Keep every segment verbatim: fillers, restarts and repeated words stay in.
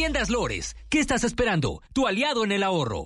Tiendas Lores. ¿Qué estás esperando? Tu aliado en el ahorro.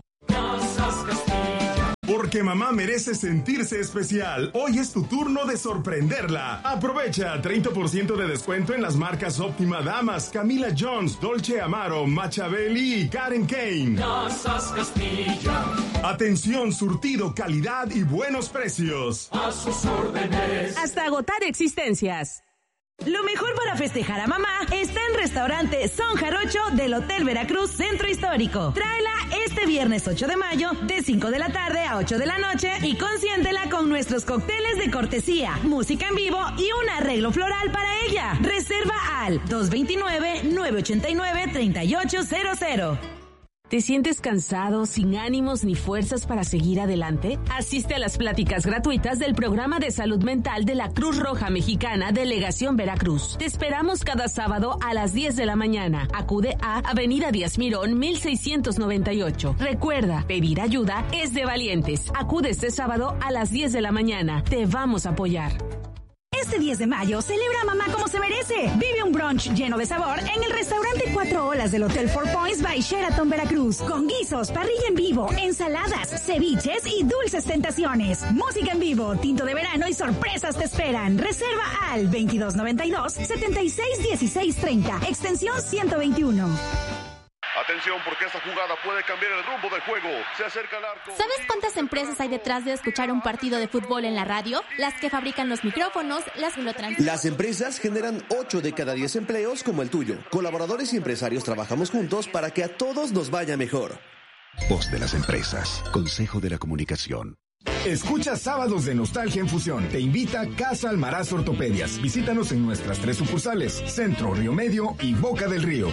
Porque mamá merece sentirse especial. Hoy es tu turno de sorprenderla. Aprovecha treinta por ciento de descuento en las marcas Óptima Damas, Camila Jones, Dolce Amaro, Machabeli y Karen Kane. Casas Castilla. Atención, surtido, calidad y buenos precios. A sus órdenes. Hasta agotar existencias. Lo mejor para festejar a mamá está en Restaurante Son Jarocho del Hotel Veracruz Centro Histórico. Tráela este viernes ocho de mayo de cinco de la tarde a ocho de la noche y consiéntela con nuestros cócteles de cortesía, música en vivo y un arreglo floral para ella. Reserva al dos dos nueve, nueve ocho nueve, tres ocho cero cero. ¿Te sientes cansado, sin ánimos ni fuerzas para seguir adelante? Asiste a las pláticas gratuitas del Programa de Salud Mental de la Cruz Roja Mexicana Delegación Veracruz. Te esperamos cada sábado a las diez de la mañana. Acude a Avenida Díaz Mirón, mil seiscientos noventa y ocho. Recuerda, pedir ayuda es de valientes. Acude este sábado a las diez de la mañana. Te vamos a apoyar. Este diez de mayo, celebra a mamá como se merece. Vive un brunch lleno de sabor en el restaurante Cuatro Olas del Hotel Four Points by Sheraton Veracruz. Con guisos, parrilla en vivo, ensaladas, ceviches y dulces tentaciones. Música en vivo, tinto de verano y sorpresas te esperan. Reserva al veintidós noventa y dos, setenta y seis dieciséis treinta, extensión ciento veintiuno. Atención, porque esta jugada puede cambiar el rumbo del juego. Se acerca el arco. ¿Sabes cuántas empresas hay detrás de escuchar un partido de fútbol en la radio? Las que fabrican los micrófonos, las que lo transmiten. Las empresas generan ocho de cada diez empleos como el tuyo. Colaboradores y empresarios trabajamos juntos para que a todos nos vaya mejor. Voz de las empresas. Consejo de la Comunicación. Escucha Sábados de Nostalgia en Fusión. Te invita Casa Almaraz Ortopedias. Visítanos en nuestras tres sucursales: Centro, Río Medio y Boca del Río.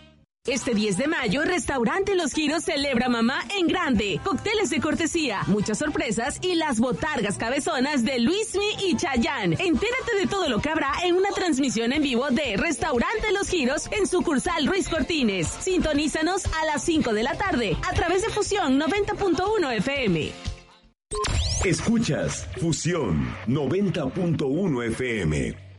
Este diez de mayo, Restaurante Los Giros celebra mamá en grande. Cócteles de cortesía, muchas sorpresas y las botargas cabezonas de Luismi y Chayanne. Entérate de todo lo que habrá en una transmisión en vivo de Restaurante Los Giros en sucursal Ruiz Cortines. Sintonízanos a las cinco de la tarde a través de Fusión noventa punto uno F M. Escuchas Fusión noventa punto uno F M.